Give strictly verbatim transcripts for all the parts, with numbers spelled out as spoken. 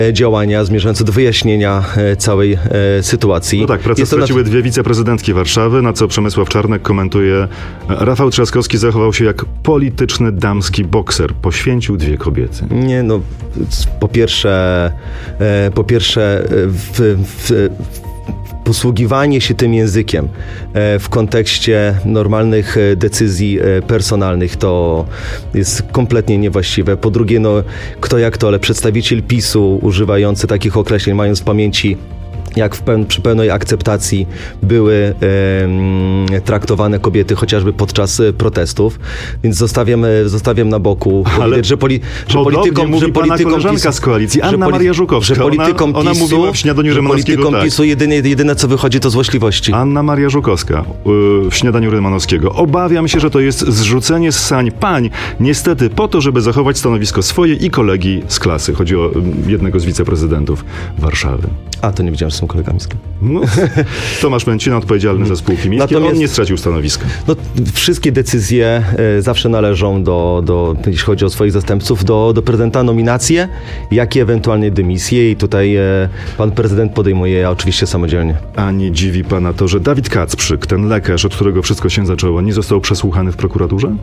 działania zmierzające do wyjaśnienia całej sytuacji. No tak, pracę straciły na... dwie wiceprezydentki Warszawy, na co Przemysław Czarnek komentuje: Rafał Trzaskowski zachował się jak polityczny damski bokser. Poświęcił dwie kobiety. Nie, no po pierwsze, po pierwsze w, w, posługiwanie się tym językiem w kontekście normalnych decyzji personalnych to jest kompletnie niewłaściwe. Po drugie, no kto jak to, ale przedstawiciel PiSu używający takich określeń, mając w pamięci, jak w peł- przy pełnej akceptacji były e, traktowane kobiety chociażby podczas e, protestów, więc zostawiam, e, zostawiam na boku powiedzieć, że, poli, że politykom, mówi że pana politykom koleżanka PiSu, z koalicji, Anna poli- Maria Żukowska. Że politykom ona, ona PiSu, mówiła w śniadaniu Rymanowskiego politykom tak. PiSu jedyne, jedyne co wychodzi to złośliwości. Anna Maria Żukowska yy, w śniadaniu Rymanowskiego. Obawiam się, że to jest zrzucenie z sań pań, niestety po to, żeby zachować stanowisko swoje i kolegi z klasy. Chodzi o y, jednego z wiceprezydentów Warszawy. A, to nie widziałem, że są kolegami z klasy. No, Tomasz Męcina, odpowiedzialny za spółki miejskie, Natomiast, on nie stracił stanowiska. No, wszystkie decyzje e, zawsze należą do, do, jeśli chodzi o swoich zastępców, do, do prezydenta, nominacje, jak i ewentualnie dymisje i tutaj e, pan prezydent podejmuje je oczywiście samodzielnie. A nie dziwi pana to, że Dawid Kacprzyk, ten lekarz, od którego wszystko się zaczęło, nie został przesłuchany w prokuraturze?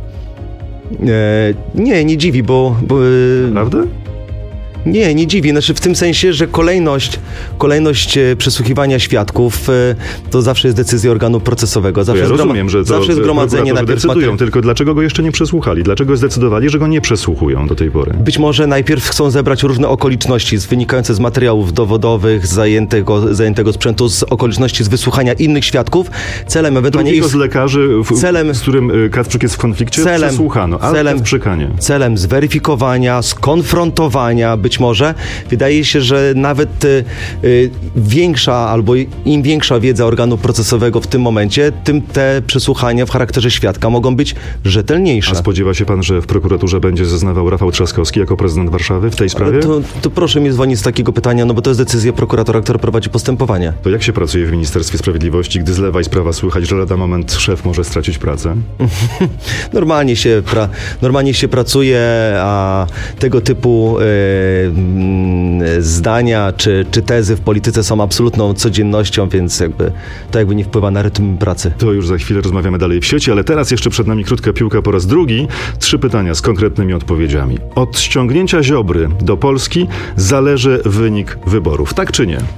E, nie, nie dziwi, bo... bo Prawda? Nie, nie dziwi. Znaczy w tym sensie, że kolejność, kolejność przesłuchiwania świadków to zawsze jest decyzja organu procesowego. Zawsze ja jest rozumiem, groma- że to zawsze jest gromadzenie najpierw decydują, tylko dlaczego go jeszcze nie przesłuchali? Dlaczego zdecydowali, że go nie przesłuchują do tej pory? Być może najpierw chcą zebrać różne okoliczności wynikające z materiałów dowodowych, zajętego, zajętego sprzętu, z okoliczności z wysłuchania innych świadków, celem ewentualnie... Drugiego ich... z lekarzy, w, celem, z którym Kacprzyk jest w konflikcie, celem, przesłuchano, a celem, Kacprzyka nie. Celem zweryfikowania, skonfrontowania, być może. Wydaje się, że nawet y, y, większa albo im większa wiedza organu procesowego w tym momencie, tym te przesłuchania w charakterze świadka mogą być rzetelniejsze. A spodziewa się pan, że w prokuraturze będzie zeznawał Rafał Trzaskowski jako prezydent Warszawy w tej sprawie? To, to proszę mnie zwolnić z takiego pytania, no bo to jest decyzja prokuratora, która prowadzi postępowanie. To jak się pracuje w Ministerstwie Sprawiedliwości, gdy z lewa i z prawa słychać, że lada moment szef może stracić pracę? normalnie, się pra, normalnie się pracuje, a tego typu y, zdania czy, czy tezy w polityce są absolutną codziennością, więc jakby to jakby nie wpływa na rytm pracy. To już za chwilę rozmawiamy dalej w sieci, ale teraz jeszcze przed nami krótka piłka po raz drugi. Trzy pytania z konkretnymi odpowiedziami. Od ściągnięcia Ziobry do Polski zależy wynik wyborów, tak czy nie? E,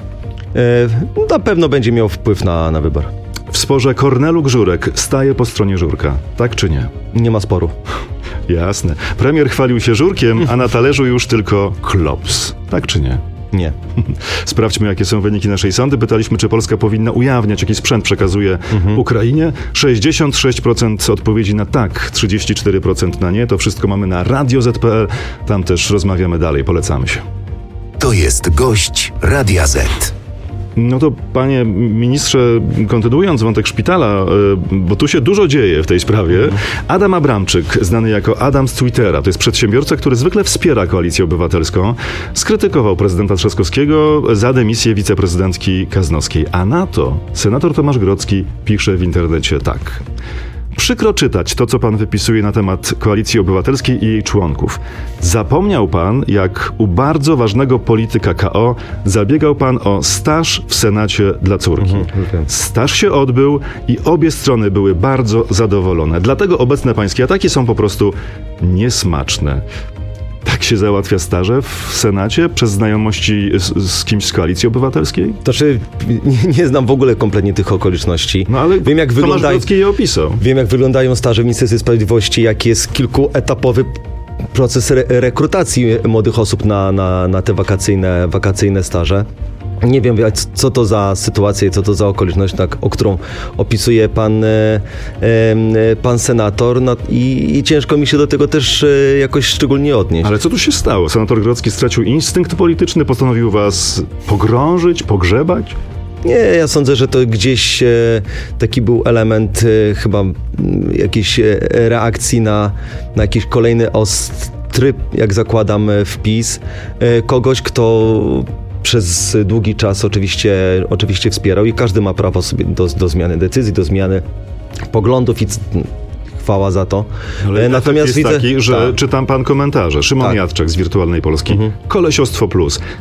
na pewno będzie miał wpływ na, na wybór. W sporze Korneluk-Żurek staje po stronie Żurka, tak czy nie? Nie ma sporu. Jasne. Premier chwalił się Żurkiem, a na talerzu już tylko klops. Tak czy nie? Nie. Sprawdźmy, jakie są wyniki naszej sondy. Pytaliśmy, czy Polska powinna ujawniać, jaki sprzęt przekazuje mhm. Ukrainie. sześćdziesiąt sześć procent odpowiedzi na tak, trzydzieści cztery procent na nie. To wszystko mamy na radio kropka zet kropka pe el. Tam też rozmawiamy dalej. Polecamy się. To jest gość Radia Z. No to panie ministrze, kontynuując wątek szpitala, bo tu się dużo dzieje w tej sprawie. Adam Abramczyk, znany jako Adam z Twittera, to jest przedsiębiorca, który zwykle wspiera Koalicję Obywatelską, skrytykował prezydenta Trzaskowskiego za dymisję wiceprezydentki Kaznowskiej. A na to senator Tomasz Grodzki pisze w internecie tak. Przykro czytać to, co pan wypisuje na temat Koalicji Obywatelskiej i jej członków. Zapomniał pan, jak u bardzo ważnego polityka K O zabiegał pan o staż w Senacie dla córki. Mhm, staż się odbył i obie strony były bardzo zadowolone. Dlatego obecne pańskie ataki są po prostu niesmaczne. Tak się załatwia staże w Senacie przez znajomości z, z kimś z Koalicji Obywatelskiej? To znaczy, nie, nie znam w ogóle kompletnie tych okoliczności. No ale wiem, jak Tomasz wyglądają, Grodzki je opisał. Wiem, jak wyglądają staże w Ministerstwie Sprawiedliwości, jak jest kilkuetapowy proces re- rekrutacji młodych osób na, na, na te wakacyjne, wakacyjne staże. Nie wiem, co to za sytuacja i co to za okoliczność, tak, o którą opisuje pan, e, e, pan senator, no, i, i ciężko mi się do tego też e, jakoś szczególnie odnieść. Ale co tu się stało? Senator Grodzki stracił instynkt polityczny, postanowił was pogrążyć, pogrzebać? Nie, ja sądzę, że to gdzieś e, taki był element e, chyba m, jakiejś e, reakcji na, na jakiś kolejny ostry, jak zakładam, wpis e, kogoś, kto przez długi czas oczywiście, oczywiście wspierał i każdy ma prawo sobie do, do zmiany decyzji, do zmiany poglądów i chwała za to. Ale Natomiast jest widzę, taki, że tak. czytam pan komentarze. Szymon Tak. Jadczak z Wirtualnej Polski. Mhm. Kolesiostwo plus.